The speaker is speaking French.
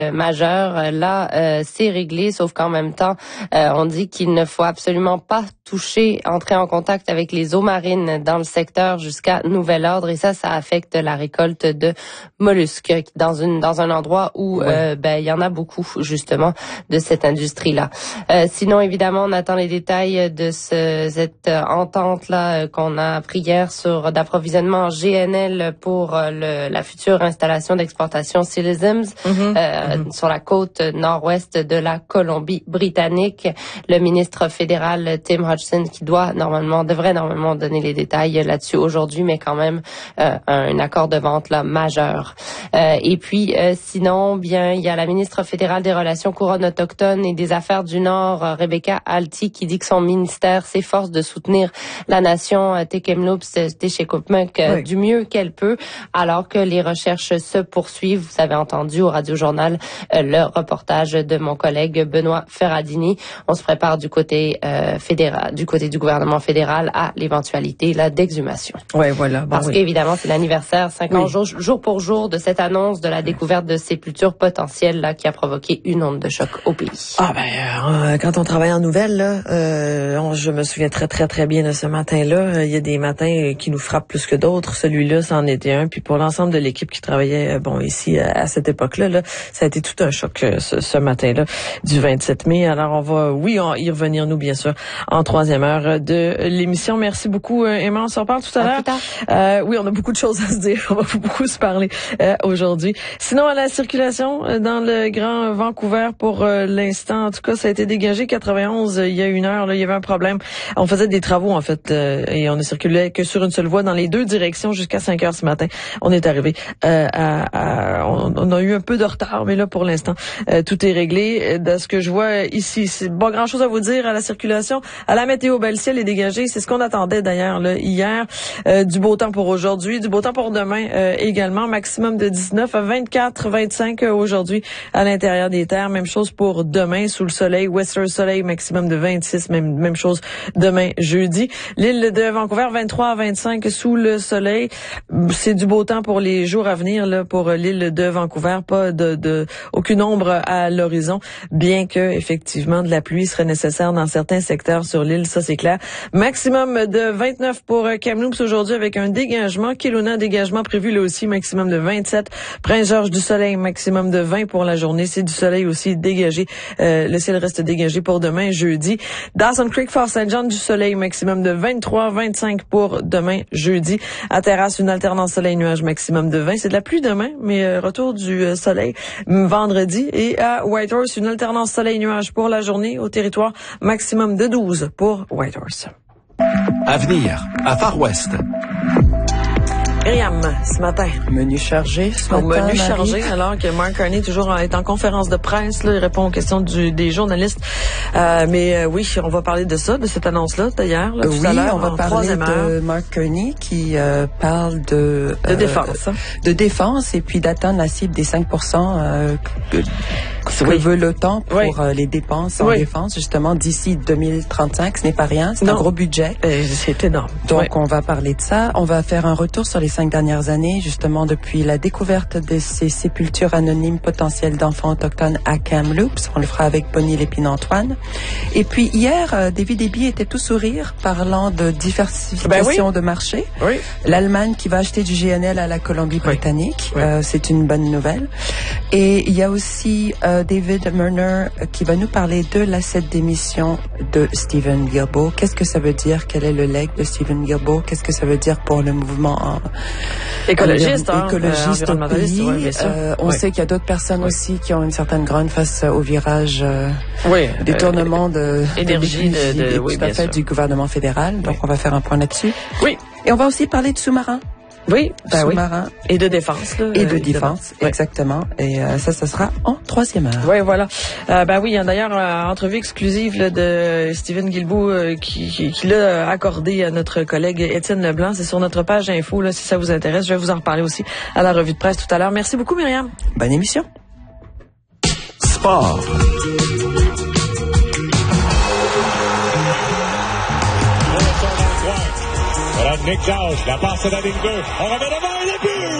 majeur. Là, c'est réglé, sauf qu'en même temps, on dit qu'il ne faut absolument pas entrer en contact avec les eaux marines dans le secteur jusqu'à nouvel ordre. Et ça affecte la récolte de mollusques dans un endroit où il y en a beaucoup, justement, de cette industrie-là. Sinon, évidemment, on attend les détails de cette entente-là qu'on a appris hier d'approvisionnement GNL pour la future installation d'exportation Citizens sur la côte nord-ouest de la Colombie-Britannique. Le ministre fédéral Tim Hodgson qui devrait normalement donner les détails là-dessus aujourd'hui, mais quand même un accord de vente là majeur. Et puis sinon, bien il y a la ministre fédérale des Relations couronnes autochtones et des Affaires du Nord, Rebecca Alti, qui dit que son ministère s'efforce de soutenir la nation Tk'emlúps Téchekopmunk du mieux qu'elle peut, alors que les recherches se poursuivent. Vous avez entendu au Radio-Journal le reportage de mon collègue Benoît Ferradini. On se prépare du côté fédéral, du côté du gouvernement fédéral à l'éventualité d'exhumation. Ouais, voilà. Parce qu'évidemment, c'est l'anniversaire 50 jour pour jour de cette annonce de la découverte de sépultures potentielles là qui a provoqué une onde de choc au pays. Quand on travaille en nouvelles, je me souviens très très très bien de ce matin-là. Il y a des matins qui nous frappent plus que d'autres. Celui-là, c'en était un. Puis pour l'ensemble de l'équipe qui travaillait ici à cette époque-là, ça a été tout un choc ce matin-là du 27 mai. Alors on va y revenir nous bien sûr en troisième heure de l'émission. Merci beaucoup Emma, on se reparle tout à l'heure. Oui, on a beaucoup de choses à se dire. On va beaucoup se parler aujourd'hui. Sinon, à la circulation dans le Grand Vancouver pour l'instant, en tout cas, ça a été dégagé. 91, il y a une heure, là, il y avait un problème. On faisait des travaux, en fait, et on ne circulait que sur une seule voie dans les deux directions jusqu'à 5 heures ce matin. On est arrivé on a eu un peu de retard, mais là, pour l'instant, tout est réglé. De ce que je vois ici, c'est pas grand-chose à vous dire à la circulation. À la météo, le ciel est dégagé. C'est ce qu'on attendait d'ailleurs là, hier. Du beau temps pour aujourd'hui, du beau temps pour demain également. Maximum de 19 à 24, 25 aujourd'hui à l'intérieur des terres. Même chose pour demain sous le soleil. Western Soleil, maximum de 26. Même chose demain jeudi. L'île de Vancouver, 23 à 25 sous le soleil. C'est du beau temps pour les jours à venir là pour l'île de Vancouver. Pas aucune ombre à l'horizon, bien que effectivement de la pluie serait nécessaire dans certains secteurs sur l'île, ça c'est clair. Maximum de 29 pour Kamloops aujourd'hui avec un dégagement. Kelowna, dégagement prévu là aussi, maximum de 27. Prince-Georges du Soleil, maximum de 20 pour la journée. C'est du soleil aussi dégagé. Le ciel reste dégagé pour demain, jeudi. Dawson Creek, Fort St. John du Soleil, maximum de 23, 25 pour demain, jeudi. À Terrasse, une alternance soleil-nuage, maximum de 20. C'est de la pluie demain, mais retour du soleil vendredi. Et à Whitehorse, une alternance soleil-nuage pour la journée. Au territoire, maximum de 12 pour Whitehorse. Avenir, à Far West. Myriam, ce matin. Menu chargé ce matin, menu chargé, alors que Mark Carney est en conférence de presse, là, il répond aux questions des journalistes. Mais oui, on va parler de ça, de cette annonce-là, d'ailleurs. Là, tout à l'heure, on va parler de Mark Carney qui parle de défense. De défense et puis d'atteindre la cible des 5% que veut l'OTAN pour les dépenses en défense, justement, d'ici 2035. Ce n'est pas rien, c'est un gros budget. C'est énorme. Donc, on va parler de ça. On va faire un retour sur les 5 dernières années, justement, depuis la découverte de ces sépultures anonymes potentielles d'enfants autochtones à Kamloops. On le fera avec Bonnie Lépine-Antoine. Et puis, hier, David Eby était tout sourire, parlant de diversification de marché. Oui. L'Allemagne qui va acheter du GNL à la Colombie-Britannique. C'est une bonne nouvelle. Et il y a aussi David Murner qui va nous parler de l'asset d'émission de Stephen Guilbeault. Qu'est-ce que ça veut dire? Quel est le leg de Stephen Guilbeault? Qu'est-ce que ça veut dire pour le mouvement écologiste au pays? On sait qu'il y a d'autres personnes aussi qui ont une certaine grogne face au virage détournement de énergie du gouvernement fédéral. Donc, on va faire un point là-dessus. Oui. Et on va aussi parler de sous-marins. Oui, sous-marins. Et de défense. Là, et de défense, exactement. Et ça sera en troisième heure. Oui, voilà. Oui, il y a d'ailleurs une entrevue exclusive là, de Stephen Guilbeault qui l'a accordé à notre collègue Étienne Leblanc. C'est sur notre page info, là, si ça vous intéresse. Je vais vous en reparler aussi à la revue de presse tout à l'heure. Merci beaucoup, Myriam. Bonne émission. Sport. Nick Dawes, la passe à la ligne 2. On remet devant et le but!